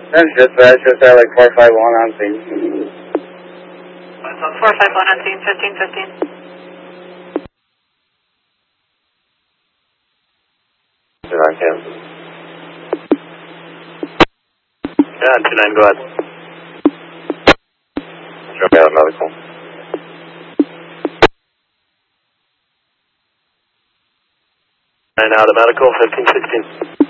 That's just that like 451 on scene. 451 on scene, 1515. On campus. Yeah, 29, go ahead. Drop me out medical. And out of medical, 1516.